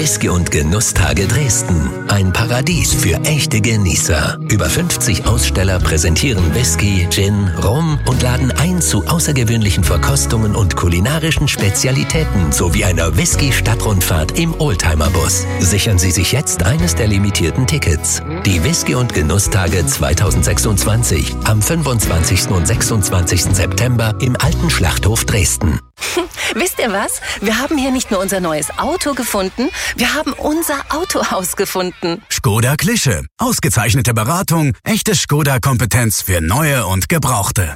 Whisky- und Genusstage Dresden. Ein Paradies für echte Genießer. Über 50 Aussteller präsentieren Whisky, Gin, Rum und laden ein zu außergewöhnlichen Verkostungen und kulinarischen Spezialitäten sowie einer Whisky-Stadtrundfahrt im Oldtimer-Bus. Sichern Sie sich jetzt eines der limitierten Tickets. Die Whisky- und Genusstage 2026 am 25. und 26. September im Alten Schlachthof Dresden. Wisst ihr was? Wir haben hier nicht nur unser neues Auto gefunden, wir haben unser Autohaus gefunden. Škoda Klische. Ausgezeichnete Beratung, echte Škoda-Kompetenz für neue und Gebrauchte.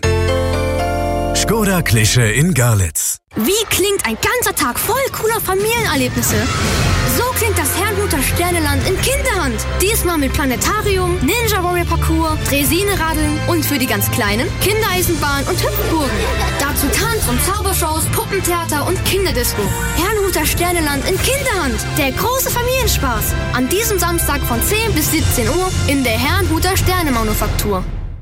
Škoda Klische in Görlitz. Wie klingt ein ganzer Tag voll cooler Familienerlebnisse? So klingt das Herrnhuter Sterneland in Kinderhand. Diesmal mit Planetarium, Ninja Warrior Parcours, Draisine-Radeln und für die ganz Kleinen Kindereisenbahn und Hüpfburgen. Dazu Tanz- und Zaubershows, Puppentheater und Kinderdisco. Herrnhuter Sterneland in Kinderhand. Der große Familienspaß. An diesem Samstag von 10 bis 17 Uhr in der Herrnhuter Sternemanufaktur.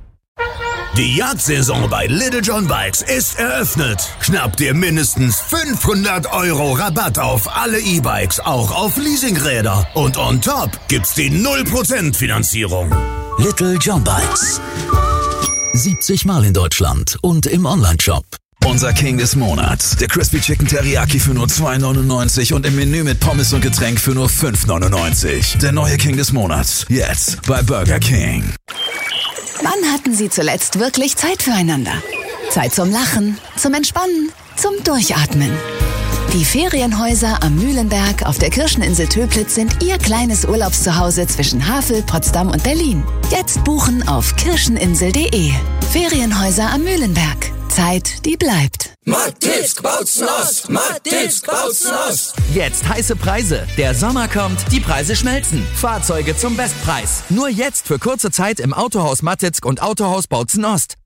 Die Jagdsaison bei Little John Bikes ist eröffnet. Schnapp dir mindestens 500 € Rabatt auf alle E-Bikes, auch auf Leasingräder. Und on top gibt's die 0% Finanzierung. Little John Bikes. 70 Mal in Deutschland und im Onlineshop. Unser King des Monats. Der Crispy Chicken Teriyaki für nur 2,99 und im Menü mit Pommes und Getränk für nur 5,99. Der neue King des Monats. Jetzt bei Burger King. Wann hatten Sie zuletzt wirklich Zeit füreinander? Zeit zum Lachen, zum Entspannen, zum Durchatmen. Die Ferienhäuser am Mühlenberg auf der Kirscheninsel Töplitz sind Ihr kleines Urlaubszuhause zwischen Havel, Potsdam und Berlin. Jetzt buchen auf kirscheninsel.de. Ferienhäuser am Mühlenberg. Zeit, die bleibt. Mattitzk Bautzen-Ost! Mattitzk Bautzen-Ost! Jetzt heiße Preise. Der Sommer kommt, die Preise schmelzen. Fahrzeuge zum Bestpreis. Nur jetzt für kurze Zeit im Autohaus Mattitzk und Autohaus Bautzen-Ost.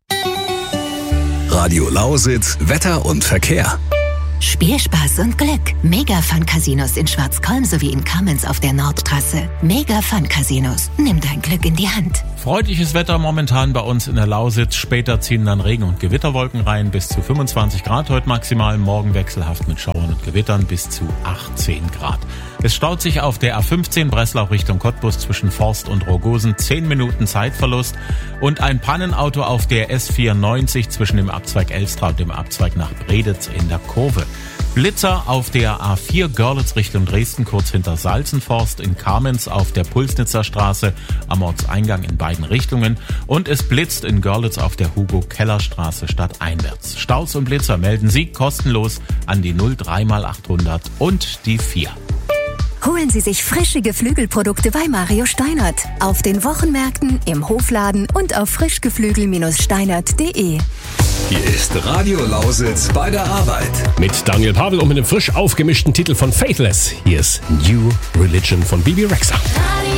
Radio Lausitz, Wetter und Verkehr. Spielspaß und Glück. Mega-Fun-Casinos in Schwarzkolm sowie in Kamenz auf der Nordtrasse. Mega-Fun-Casinos. Nimm dein Glück in die Hand. Freundliches Wetter momentan bei uns in der Lausitz. Später ziehen dann Regen- und Gewitterwolken rein. Bis zu 25 Grad heute maximal. Morgen wechselhaft mit Schauern und Gewittern bis zu 18 Grad. Es staut sich auf der A15 Breslau Richtung Cottbus zwischen Forst und Rogosen. 10 Minuten Zeitverlust. Und ein Pannenauto auf der S94 zwischen dem Abzweig Elstra und dem Abzweig nach Breditz in der Kurve. Blitzer auf der A4 Görlitz Richtung Dresden, kurz hinter Salzenforst, in Kamenz auf der Pulsnitzer Straße am Ortseingang in beiden Richtungen und es blitzt in Görlitz auf der Hugo-Keller-Straße stadteinwärts. Staus und Blitzer melden Sie kostenlos an die 03x800 und die 4. Holen Sie sich frische Geflügelprodukte bei Mario Steinert. Auf den Wochenmärkten, im Hofladen und auf frischgeflügel-steinert.de. Hier ist Radio Lausitz bei der Arbeit. Mit Daniel Pavel und mit dem frisch aufgemischten Titel von Faithless. Hier ist New Religion von Bibi Rexha.